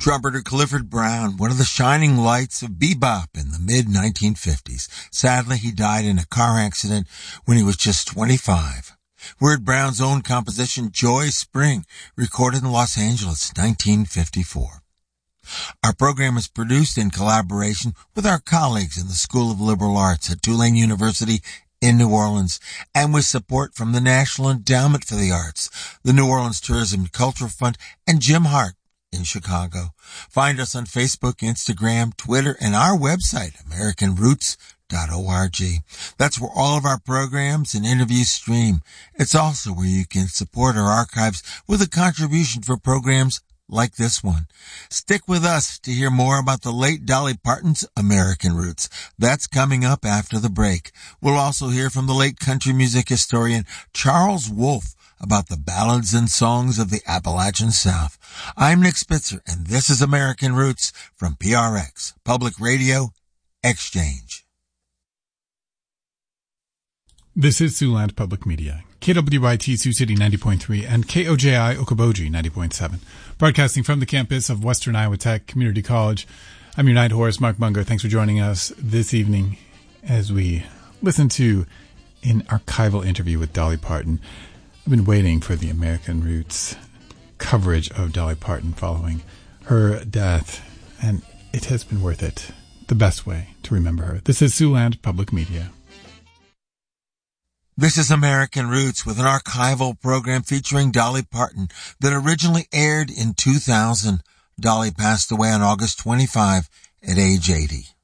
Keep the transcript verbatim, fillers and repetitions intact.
Trumpeter Clifford Brown, one of the shining lights of bebop in the mid nineteen fifties. Sadly, he died in a car accident when he was just twenty-five. We heard Brown's own composition, Joy Spring, recorded in Los Angeles, nineteen fifty-four. Our program is produced in collaboration with our colleagues in the School of Liberal Arts at Tulane University in New Orleans, and with support from the National Endowment for the Arts, the New Orleans Tourism and Culture Fund, and Jim Hart in Chicago. Find us on Facebook, Instagram, Twitter, and our website, American Roots dot org. That's where all of our programs and interviews stream. It's also where you can support our archives with a contribution for programs like this one. Stick with us to hear more about the late Dolly Parton's American Roots. That's coming up after the break. We'll also hear from the late country music historian Charles Wolfe about the ballads and songs of the Appalachian South. I'm Nick Spitzer, and this is American Roots from P R X, Public Radio Exchange. This is Siouxland Public Media, K W Y T Sioux City ninety point three and K O J I Okoboji ninety point seven, broadcasting from the campus of Western Iowa Tech Community College. I'm your night horse, Mark Munger. Thanks for joining us this evening as we listen to an archival interview with Dolly Parton. I've been waiting for the American Roots coverage of Dolly Parton following her death, and it has been worth it. The best way to remember her. This is Siouxland Public Media. This is American Roots with an archival program featuring Dolly Parton that originally aired in two thousand. Dolly passed away on August twenty-fifth at age eighty.